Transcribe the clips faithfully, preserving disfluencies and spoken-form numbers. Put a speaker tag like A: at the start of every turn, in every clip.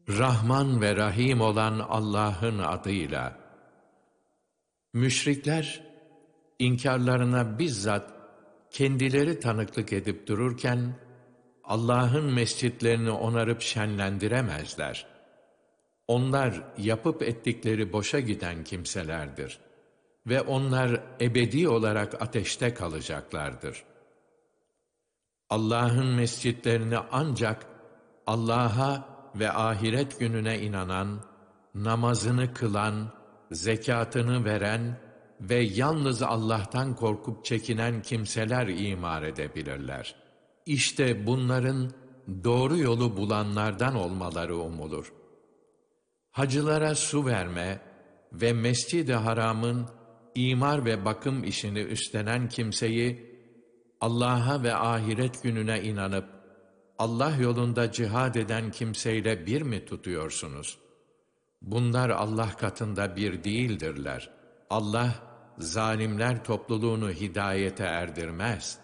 A: Rahman ve Rahim olan Allah'ın adıyla. Müşrikler, inkarlarına bizzat kendileri tanıklık edip dururken, Allah'ın mescitlerini onarıp şenlendiremezler. Onlar yapıp ettikleri boşa giden kimselerdir. Ve onlar ebedi olarak ateşte kalacaklardır. Allah'ın mescitlerini ancak Allah'a ve ahiret gününe inanan, namazını kılan, zekatını veren ve yalnız Allah'tan korkup çekinen kimseler imar edebilirler. İşte bunların doğru yolu bulanlardan olmaları umulur. Hacılara su verme ve Mescid-i Haram'ın imar ve bakım işini üstlenen kimseyi, Allah'a ve ahiret gününe inanıp, Allah yolunda cihad eden kimseyle bir mi tutuyorsunuz? Bunlar Allah katında bir değildirler. Allah, zalimler topluluğunu hidayete erdirmez.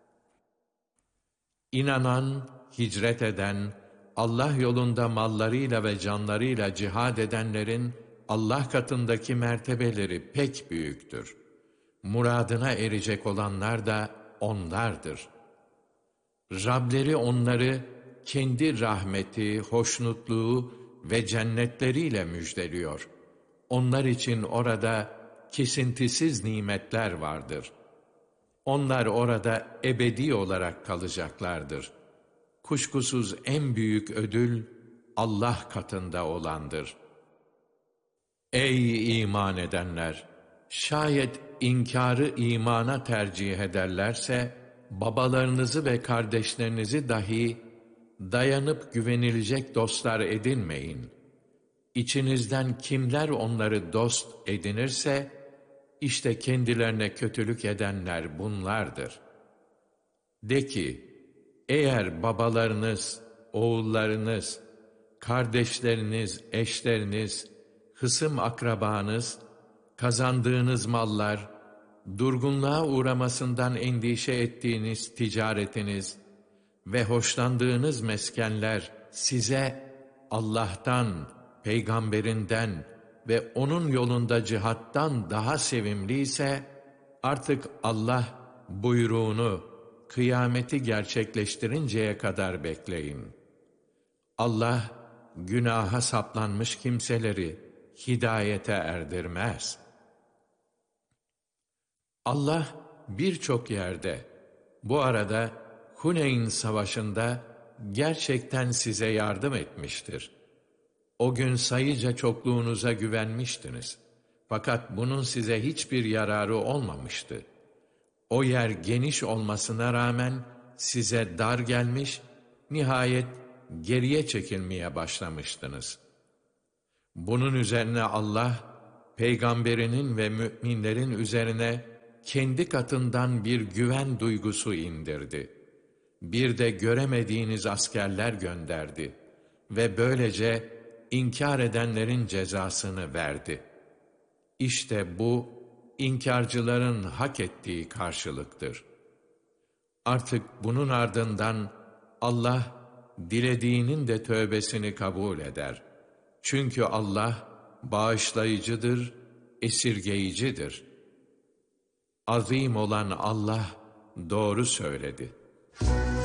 A: İnanan, hicret eden, Allah yolunda mallarıyla ve canlarıyla cihad edenlerin, Allah katındaki mertebeleri pek büyüktür. Muradına erecek olanlar da onlardır. Rableri onları kendi rahmeti, hoşnutluğu ve cennetleriyle müjdeliyor. Onlar için orada kesintisiz nimetler vardır. Onlar orada ebedi olarak kalacaklardır. Kuşkusuz en büyük ödül Allah katında olandır. Ey iman edenler! Şayet inkarı imana tercih ederlerse, babalarınızı ve kardeşlerinizi dahi dayanıp güvenilecek dostlar edinmeyin. İçinizden kimler onları dost edinirse, işte kendilerine kötülük edenler bunlardır. De ki, eğer babalarınız, oğullarınız, kardeşleriniz, eşleriniz, hısım akrabanız, kazandığınız mallar, durgunluğa uğramasından endişe ettiğiniz ticaretiniz ve hoşlandığınız meskenler size Allah'tan, peygamberinden ve onun yolunda cihattan daha sevimliyse, artık Allah buyruğunu, kıyameti gerçekleştirinceye kadar bekleyin. Allah, günaha saplanmış kimseleri hidayete erdirmez. Allah birçok yerde, bu arada Huneyn Savaşı'nda gerçekten size yardım etmiştir. O gün sayıca çokluğunuza güvenmiştiniz. Fakat bunun size hiçbir yararı olmamıştı. O yer geniş olmasına rağmen size dar gelmiş, nihayet geriye çekilmeye başlamıştınız. Bunun üzerine Allah, peygamberinin ve müminlerin üzerine kendi katından bir güven duygusu indirdi. Bir de göremediğiniz askerler gönderdi ve böylece inkar edenlerin cezasını verdi. İşte bu, inkarcıların hak ettiği karşılıktır. Artık bunun ardından Allah, dilediğinin de tövbesini kabul eder. Çünkü Allah, bağışlayıcıdır, esirgeyicidir. Azim olan Allah doğru söyledi.